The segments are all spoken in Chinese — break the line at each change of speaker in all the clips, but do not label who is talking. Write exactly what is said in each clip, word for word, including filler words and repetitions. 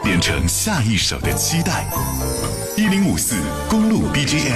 变成下一首的期待。一零五四公路 B G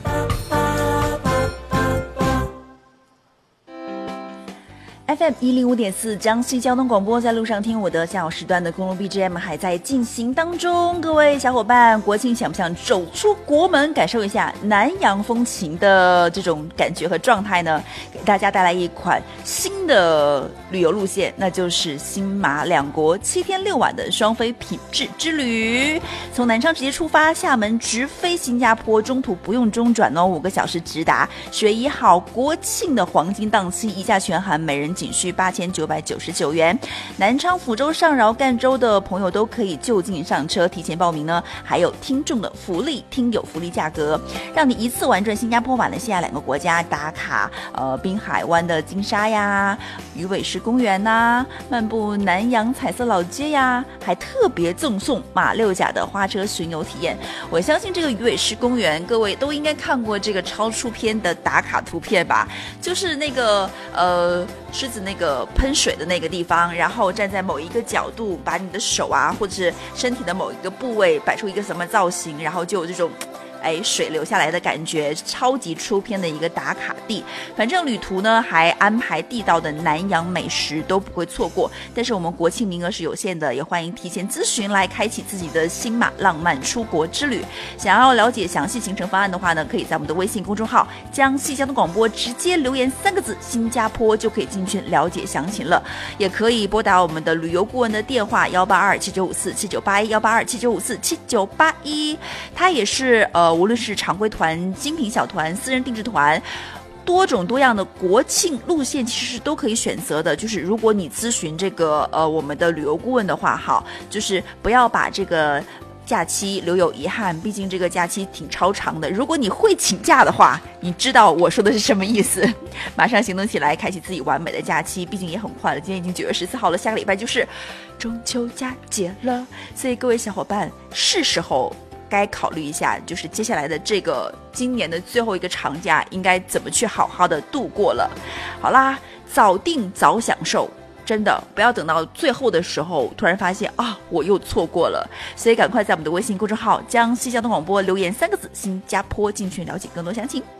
M。F M 一零五点四江西交通广播，在路上听我的下午时段的公路 B G M 还在进行当中。各位小伙伴，国庆想不想走出国门，感受一下南洋风情的这种感觉和状态呢？给大家带来一款新的旅游路线，那就是新马两国七天六晚的双飞品质之旅。从南昌直接出发，厦门直飞新加坡，中途不用中转哦，五个小时直达。学一号国庆的黄金档期，一价全含每人仅需八千九百九十九元。南昌、福州、上饶、赣州的朋友都可以就近上车，提前报名呢，还有听众的福利，听友福利价格，让你一次玩转新加坡、马来西亚两个国家，打卡呃滨海湾的金沙呀、鱼尾狮公园呐、漫步南洋彩色老街呀，还特别赠送马六甲的花车巡游体验。我相信这个鱼尾狮公园，各位都应该看过这个超出片的打卡图片吧？就是那个呃狮子那个喷水的那个地方，然后站在某一个角度，把你的手啊或者是身体的某一个部位摆出一个什么造型，然后就有这种哎，水流下来的感觉，超级出片的一个打卡地。反正旅途呢还安排地道的南洋美食，都不会错过。但是我们国庆名额是有限的，也欢迎提前咨询来开启自己的新马浪漫出国之旅。想要了解详细行程方案的话呢，可以在我们的微信公众号江西交通广播直接留言三个字新加坡，就可以进群了解详情了。也可以拨打我们的旅游顾问的电话幺八二七九五四七九八一幺八二七九五四七九八一，他也是呃无论是常规团、精品小团、私人定制团，多种多样的国庆路线其实是都可以选择的。就是如果你咨询这个呃我们的旅游顾问的话，好，就是不要把这个假期留有遗憾，毕竟这个假期挺超长的。如果你会请假的话，你知道我说的是什么意思。马上行动起来，开启自己完美的假期，毕竟也很快了，今天已经九月十四号了，下个礼拜就是中秋佳节了，所以各位小伙伴是时候该考虑一下，就是接下来的这个今年的最后一个长假应该怎么去好好的度过了。好啦，早定早享受，真的不要等到最后的时候突然发现啊我又错过了。所以赶快在我们的微信公众号江西交通广播留言三个字新加坡，进群了解更多详情。